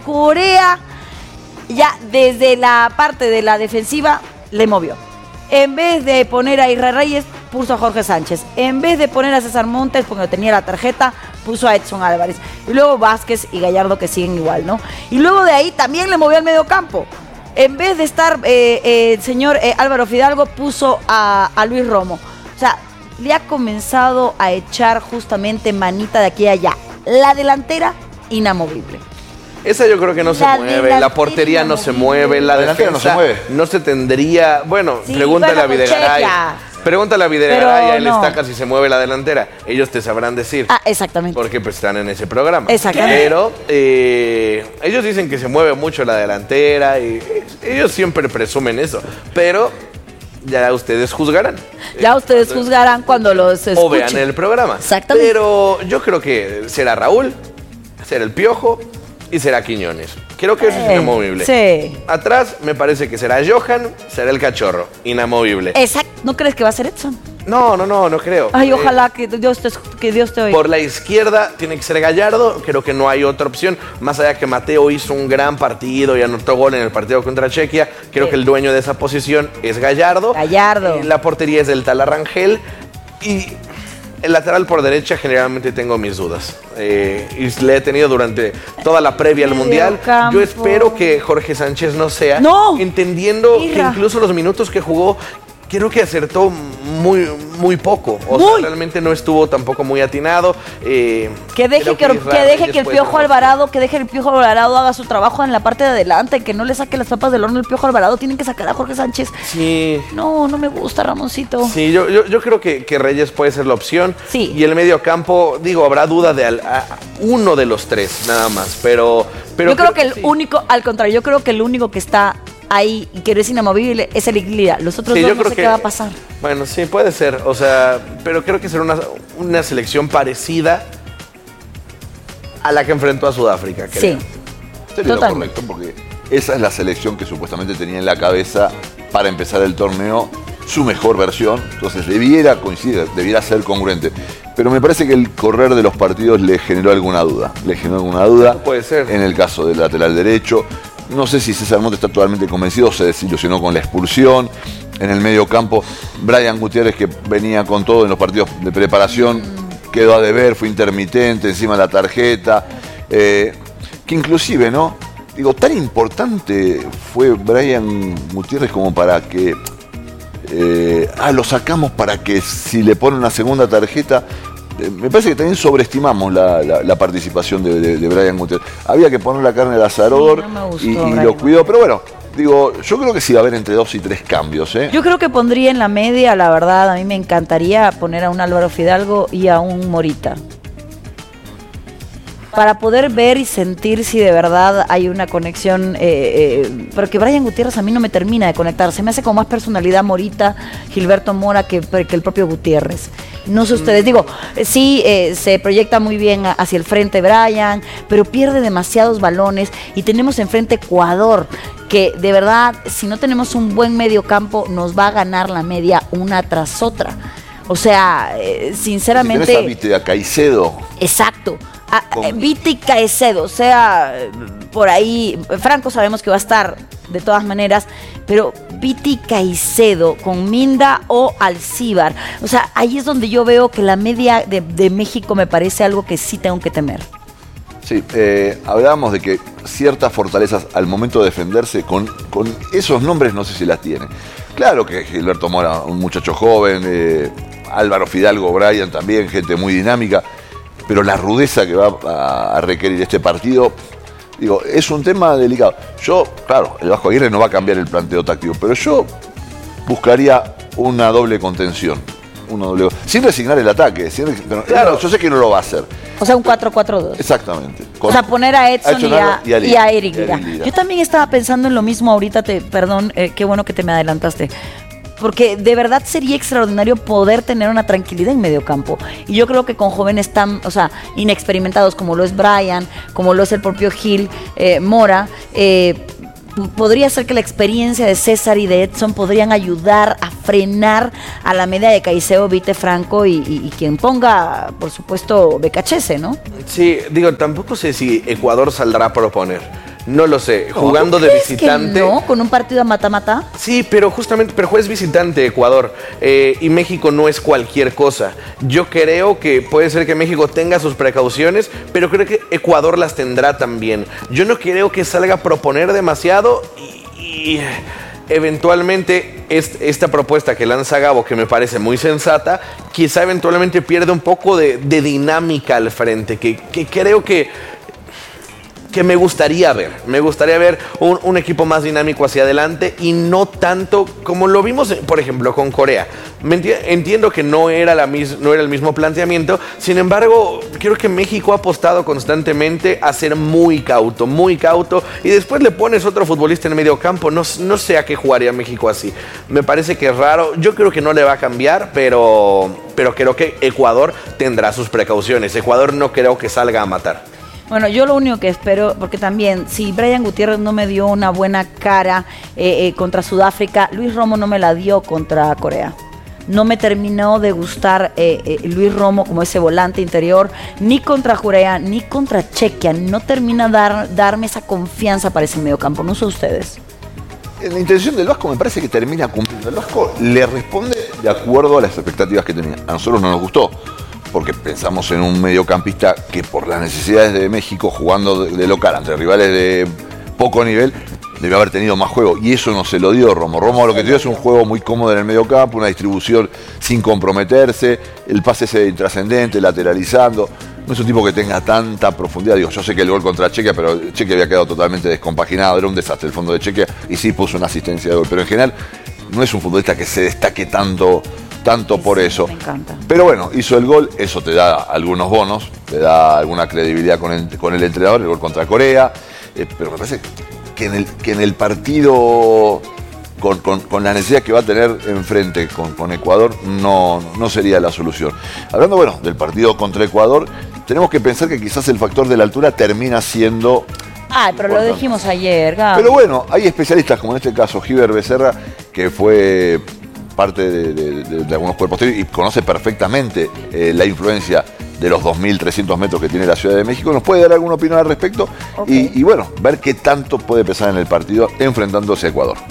Corea ya desde la parte de la defensiva le movió. En vez de poner a Israel Reyes, puso a Jorge Sánchez. En vez de poner a César Montes, porque no tenía la tarjeta, puso a Edson Álvarez. Y luego Vázquez y Gallardo, que siguen igual, ¿no? Y luego de ahí también le movió al medio campo. En vez de estar el señor Álvaro Fidalgo, puso a Luis Romo. O sea, le ha comenzado a echar justamente manita de aquí a allá. La delantera, inamovible. Esa yo creo que no se mueve, la portería no se mueve, la defensa no se mueve. No se tendría, bueno, sí, pregúntale a Videgaray. Pregúntale a Videgaray, a él Estaca si se mueve la delantera. Ellos te sabrán decir. Ah, exactamente. Porque pues están en ese programa. Exactamente. Pero ellos dicen que se mueve mucho la delantera y ellos siempre presumen eso. Pero ya ustedes juzgarán. Ya ustedes juzgarán cuando los escuchen. O vean el programa. Exactamente. Pero yo creo que será Raúl, será el Piojo y será Quiñones. Creo que eso es inamovible. Sí. Atrás me parece que será Johan, será el Cachorro. Inamovible. Exacto. ¿No crees que va a ser Edson? No creo. Ay, ojalá que Dios te oiga. Por la izquierda tiene que ser Gallardo. Creo que no hay otra opción. Más allá que Mateo hizo un gran partido y anotó gol en el partido contra Chequia, creo que el dueño de esa posición es Gallardo. La portería es del Tala Rangel. Y el lateral por derecha generalmente tengo mis dudas. Y le he tenido durante toda la previa al Mundial. Yo espero que Jorge Sánchez no sea. Entendiendo que incluso los minutos que jugó, creo que acertó muy poco. O sea, realmente no estuvo tampoco muy atinado. Que deje que el Piojo Alvarado haga su trabajo en la parte de adelante, que no le saque las papas del horno el Piojo Alvarado. Tienen que sacar a Jorge Sánchez. Sí. No me gusta, Ramoncito. Sí, yo creo que Reyes puede ser la opción. Sí. Y el medio campo, habrá duda de uno de los tres, nada más. Pero yo creo que el único, al contrario, yo creo que el único que está ahí y que es inamovible es el Iglira. Los otros dos no sé qué va a pasar. Bueno, sí, puede ser. O sea, pero creo que será una selección parecida a la que enfrentó a Sudáfrica, creo. Sí. Sería lo correcto, porque esa es la selección que supuestamente tenía en la cabeza para empezar el torneo, su mejor versión. Entonces debiera coincidir, debiera ser congruente. Pero me parece que el correr de los partidos le generó alguna duda. Puede ser. En el caso del lateral derecho. No sé si César Montes está totalmente convencido, se desilusionó con la expulsión. En el medio campo, Brian Gutiérrez, que venía con todo en los partidos de preparación, quedó a deber, fue intermitente, encima de la tarjeta. Que inclusive, ¿no? Tan importante fue Brian Gutiérrez como para que... lo sacamos para que si le ponen una segunda tarjeta... Me parece que también sobreestimamos la participación de Brian Gutiérrez. Había que poner la carne al asador y lo cuidó. Pero bueno, yo creo que sí va a haber entre 2 y 3 cambios. Yo creo que pondría en la media, la verdad, a mí me encantaría poner a un Álvaro Fidalgo y a un Morita. Para poder ver y sentir si de verdad hay una conexión, porque Brian Gutiérrez a mí no me termina de conectar, se me hace como más personalidad Morita, Gilberto Mora que el propio Gutiérrez. No sé ustedes, sí se proyecta muy bien hacia el frente Brian, pero pierde demasiados balones y tenemos enfrente Ecuador, que de verdad, si no tenemos un buen medio campo, nos va a ganar la media una tras otra. O sea, sinceramente... Si tenés a Vite, a Caicedo. Exacto. Vite y Caicedo, o sea, por ahí, Franco sabemos que va a estar de todas maneras, pero Vite y Caicedo con Minda o Alcíbar, o sea, ahí es donde yo veo que la media de México me parece algo que sí tengo que temer. Sí, hablábamos de que ciertas fortalezas al momento de defenderse con esos nombres no sé si las tiene. Claro que Gilberto Mora, un muchacho joven, Álvaro Fidalgo, Brian también, gente muy dinámica, pero la rudeza que va a requerir este partido, es un tema delicado. Claro, el Vasco Aguirre no va a cambiar el planteo táctico, pero yo buscaría una doble contención. Sin resignar el ataque. Claro, yo sé que no lo va a hacer. O sea, un 4-4-2. Exactamente. O sea, poner a Edson y a Eric Lira. Lira. Yo también estaba pensando en lo mismo ahorita, perdón, qué bueno que te me adelantaste. Porque de verdad sería extraordinario poder tener una tranquilidad en medio campo. Y yo creo que con jóvenes tan, inexperimentados como lo es Brian, como lo es el propio Gil, Mora, podría ser que la experiencia de César y de Edson podrían ayudar a frenar a la media de Caicedo, Vite, Franco y quien ponga, por supuesto, Becachese, ¿no? Sí, tampoco sé si Ecuador saldrá a proponer. No lo sé. Jugando de visitante. ¿No? ¿Con un partido a mata-mata? Sí, pero justamente, juegas visitante Ecuador. Y México no es cualquier cosa. Yo creo que puede ser que México tenga sus precauciones, pero creo que Ecuador las tendrá también. Yo no creo que salga a proponer demasiado y eventualmente esta propuesta que lanza Gabo, que me parece muy sensata, quizá eventualmente pierde un poco de dinámica al frente, que creo que me gustaría ver. Me gustaría ver un equipo más dinámico hacia adelante y no tanto como lo vimos, por ejemplo, con Corea. Entiendo que no era el mismo planteamiento, sin embargo, creo que México ha apostado constantemente a ser muy cauto, y después le pones otro futbolista en medio campo. No sé a qué jugaría México así. Me parece que es raro. Yo creo que no le va a cambiar, pero creo que Ecuador tendrá sus precauciones. Ecuador no creo que salga a matar. Bueno, yo lo único que espero, porque también, si Brian Gutiérrez no me dio una buena cara contra Sudáfrica, Luis Romo no me la dio contra Corea. No me terminó de gustar Luis Romo como ese volante interior, ni contra Corea, ni contra Chequia. No termina darme esa confianza para ese mediocampo. No sé ustedes. La intención del Vasco me parece que termina cumpliendo. El Vasco le responde de acuerdo a las expectativas que tenía. A nosotros no nos gustó, porque pensamos en un mediocampista que por las necesidades de México, jugando de local ante rivales de poco nivel, debe haber tenido más juego, y eso no se lo dio Romo. Romo lo que dio es un juego muy cómodo en el mediocampo, una distribución sin comprometerse, el pase ese intrascendente, lateralizando. No es un tipo que tenga tanta profundidad. Digo, yo sé que el gol contra Chequia, pero Chequia había quedado totalmente descompaginado, era un desastre el fondo de Chequia, y sí puso una asistencia de gol, pero en general no es un futbolista que se destaque tanto por eso. Me encanta. Pero bueno, hizo el gol, eso te da algunos bonos, te da alguna credibilidad con el entrenador, el gol contra Corea, pero me parece que en el partido con la necesidad que va a tener enfrente con Ecuador no sería la solución. Hablando, bueno, del partido contra Ecuador, tenemos que pensar que quizás el factor de la altura termina siendo... Ay, pero lo dijimos ayer, Gaby. Pero bueno, hay especialistas, como en este caso Giver Becerra, que fue parte de algunos cuerpos técnicos y conoce perfectamente la influencia de los 2.300 metros que tiene la Ciudad de México. ¿Nos puede dar alguna opinión al respecto? Okay. Y bueno, ver qué tanto puede pesar en el partido enfrentándose a Ecuador.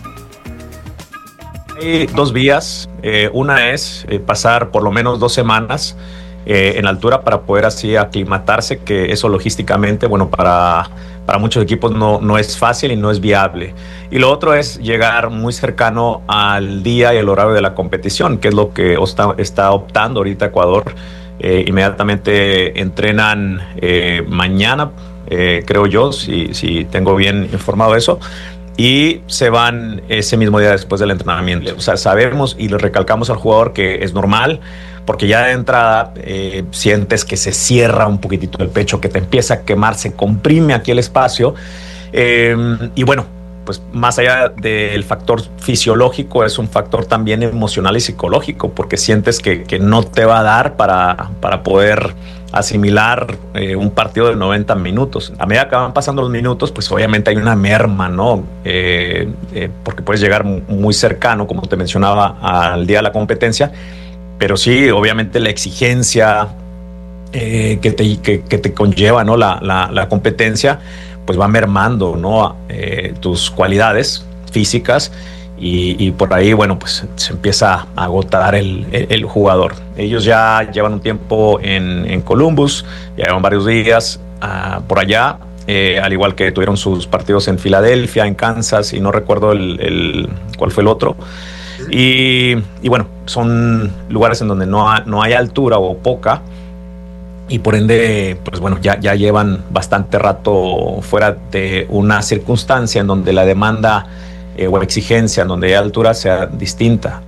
Hay dos vías. Una es pasar por lo menos 2 semanas en altura para poder así aclimatarse, que eso logísticamente, bueno, para muchos equipos no es fácil y no es viable. Y lo otro es llegar muy cercano al día y el horario de la competición, que es lo que está optando ahorita Ecuador. Inmediatamente entrenan mañana, creo yo, si tengo bien informado eso, y se van ese mismo día después del entrenamiento. O sea, sabemos y le recalcamos al jugador que es normal, porque ya de entrada sientes que se cierra un poquitito el pecho, que te empieza a quemar, se comprime aquí el espacio, y bueno, pues más allá del factor fisiológico, es un factor también emocional y psicológico, porque sientes que no te va a dar para poder asimilar un partido de 90 minutos. A medida que van pasando los minutos, pues obviamente hay una merma, ¿no? Porque puedes llegar muy cercano, como te mencionaba, al día de la competencia, pero sí, obviamente la exigencia que te conlleva, ¿no? La competencia, pues va mermando, ¿no? Tus cualidades físicas, y por ahí, bueno, pues se empieza a agotar el jugador. Ellos ya llevan un tiempo en Columbus, ya llevan varios días por allá, al igual que tuvieron sus partidos en Filadelfia, en Kansas, y no recuerdo cuál fue el otro. Y bueno, son lugares en donde no hay altura o poca, y por ende, pues bueno, ya llevan bastante rato fuera de una circunstancia en donde la demanda o exigencia en donde hay altura sea distinta.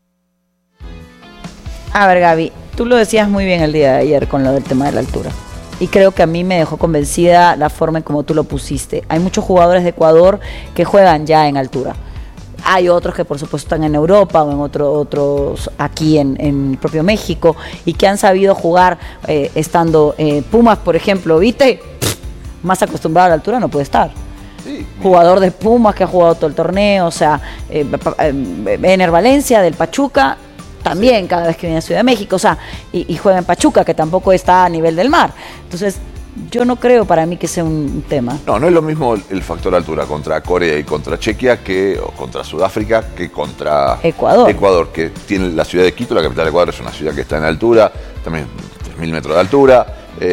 A ver, Gaby, tú lo decías muy bien el día de ayer con lo del tema de la altura, y creo que a mí me dejó convencida la forma en como tú lo pusiste. Hay muchos jugadores de Ecuador que juegan ya en altura. Hay otros que por supuesto están en Europa o en otros aquí en propio México, y que han sabido jugar estando Pumas, por ejemplo, ¿viste? Más acostumbrado a la altura no puede estar. Sí. Jugador de Pumas que ha jugado todo el torneo, o sea, Ener Valencia del Pachuca también, sí, cada vez que viene a Ciudad de México, o sea, y juega en Pachuca, que tampoco está a nivel del mar. Entonces, yo no creo para mí que sea un tema. No es lo mismo el factor altura contra Corea y contra Chequia o contra Sudáfrica que contra Ecuador, que tiene la ciudad de Quito, la capital de Ecuador, es una ciudad que está en altura, también 3.000 metros de altura.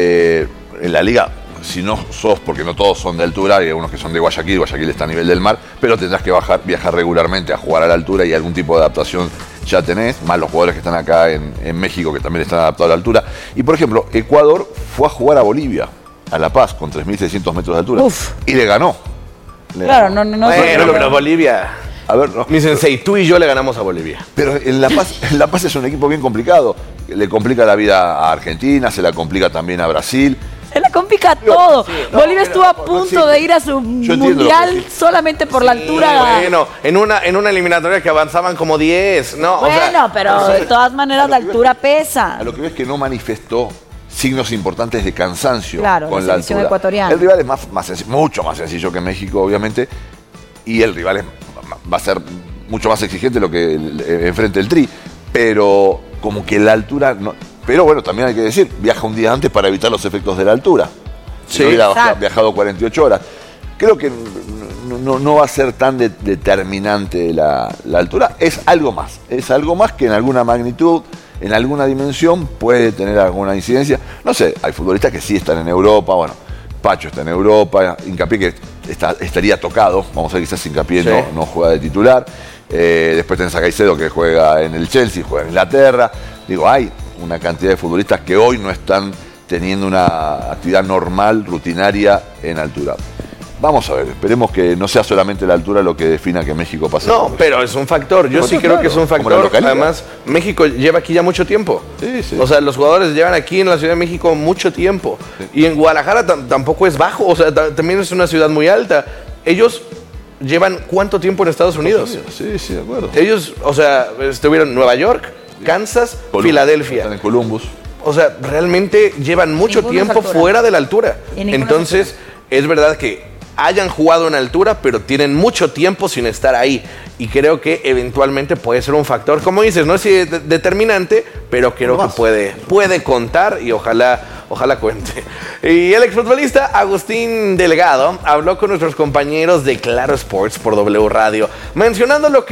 En la liga, si no sos, porque no todos son de altura, hay algunos que son de Guayaquil está a nivel del mar, pero tendrás que viajar regularmente a jugar a la altura y algún tipo de adaptación ya tenés, más los jugadores que están acá en México que también están adaptados a la altura. Y por ejemplo, Ecuador fue a jugar a Bolivia, a La Paz, con 3.600 metros de altura. Y le ganó. Claro, no. Bueno, pero Bolivia... A ver, no. Mi sensei, tú y yo le ganamos a Bolivia. Pero en La Paz es un equipo bien complicado. Le complica la vida a Argentina, se la complica también a Brasil. Se la complica todo. Sí, Bolivia estuvo a punto de ir a su mundial solamente por la altura. Bueno, en una eliminatoria que avanzaban como 10. No, bueno, pero de todas maneras la altura pesa. A lo que ves que no manifestó signos importantes de cansancio con la selección ecuatoriana. El rival es mucho más sencillo que México, obviamente, y el rival va a ser mucho más exigente lo que enfrente el Tri, pero como que la altura no. Pero bueno, también hay que decir, viaja un día antes para evitar los efectos de la altura. Si no hubiera viajado 48 horas. Creo que no va a ser tan determinante la altura. Es algo más que en alguna magnitud, en alguna dimensión puede tener alguna incidencia. No sé, hay futbolistas que sí están en Europa, bueno, Pacho está en Europa, Hincapié que estaría tocado, vamos a ver, quizás Hincapié no juega de titular. Después tenés a Caicedo que juega en el Chelsea, juega en Inglaterra. Digo, hay una cantidad de futbolistas que hoy no están teniendo una actividad normal, rutinaria en altura. Vamos a ver, esperemos que no sea solamente la altura lo que defina que México pase. No, pero es un factor, yo sí creo que es un factor. Además, México lleva aquí ya mucho tiempo. Sí. O sea, los jugadores llevan aquí en la Ciudad de México mucho tiempo. Sí. Y en Guadalajara tampoco es bajo, o sea, también es una ciudad muy alta. Ellos llevan ¿cuánto tiempo en Estados Unidos? Sí, de acuerdo. Ellos, o sea, estuvieron en Nueva York, Kansas, Filadelfia. Están en Columbus. O sea, realmente llevan mucho tiempo fuera de la altura. Entonces, es verdad que hayan jugado en altura, pero tienen mucho tiempo sin estar ahí. Y creo que eventualmente puede ser un factor, como dices, no es determinante, pero creo que puede contar y ojalá cuente. Y el exfutbolista Agustín Delgado habló con nuestros compañeros de Claro Sports por W Radio, mencionando lo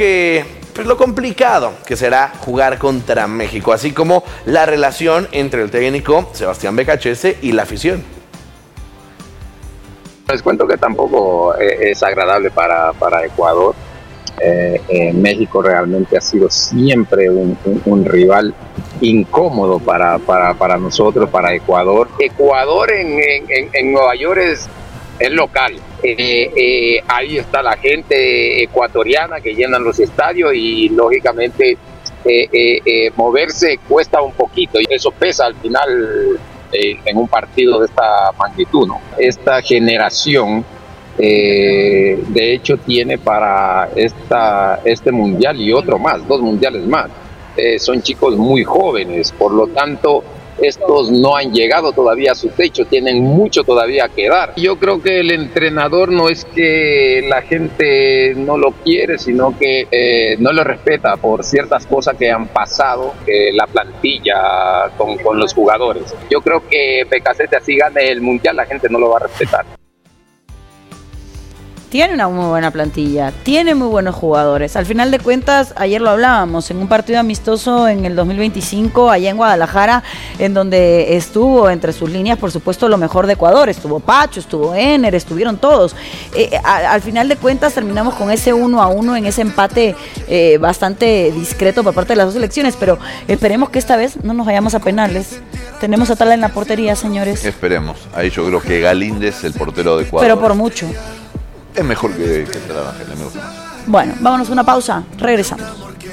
complicado que será jugar contra México, así como la relación entre el técnico Sebastián Becachese y la afición. Les cuento que tampoco es agradable para Ecuador. México realmente ha sido siempre un rival incómodo para nosotros, para Ecuador. Ecuador en Nueva York es local. Ahí está la gente ecuatoriana que llenan los estadios y lógicamente moverse cuesta un poquito y eso pesa al final en un partido de esta magnitud, ¿no? Esta generación de hecho tiene para este mundial y otro más, 2 mundiales más. Son chicos muy jóvenes, por lo tanto estos no han llegado todavía a su techo, tienen mucho todavía que dar. Yo creo que el entrenador no es que la gente no lo quiere, sino que no lo respeta por ciertas cosas que han pasado, la plantilla con los jugadores. Yo creo que Becachese así gane el mundial, la gente no lo va a respetar. Tiene una muy buena plantilla, tiene muy buenos jugadores. Al final de cuentas, ayer lo hablábamos, en un partido amistoso en el 2025, allá en Guadalajara, en donde estuvo entre sus líneas, por supuesto, lo mejor de Ecuador. Estuvo Pacho, estuvo Ener, estuvieron todos. Al final de cuentas, terminamos con ese 1-1, en ese empate bastante discreto por parte de las dos selecciones, pero esperemos que esta vez no nos vayamos a penales. Tenemos a Tala en la portería, señores. Esperemos. Ahí yo creo que Galíndez, el portero de Ecuador. Pero por mucho. Es mejor que Ángel, me gusta más. Bueno, vámonos a una pausa, regresamos.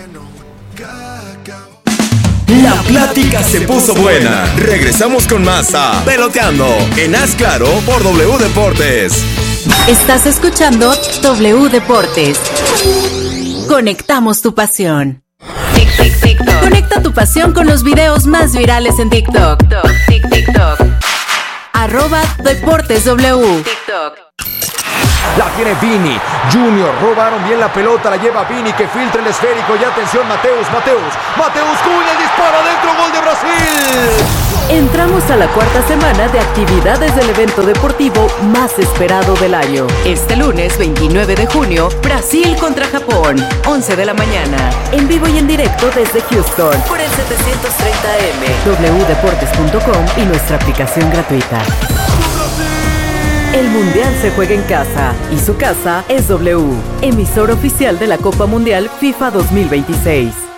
La plática se puso buena. Regresamos con más a Peloteando en Haz Claro por W Deportes. Estás escuchando W Deportes. Conectamos tu pasión. TikTok. Conecta tu pasión con los videos más virales en TikTok. TikTok. @DeportesW. TikTok. La tiene Vini. Junior, robaron bien la pelota, la lleva Vini que filtra el esférico. Y atención, Mateus Cunha, el disparo adentro, gol de Brasil. Entramos a la cuarta semana de actividades del evento deportivo más esperado del año. Este lunes 29 de junio, Brasil contra Japón, 11 de la mañana. En vivo y en directo desde Houston, por el 730M, wdeportes.com y nuestra aplicación gratuita. El Mundial se juega en casa y su casa es W, emisor oficial de la Copa Mundial FIFA 2026.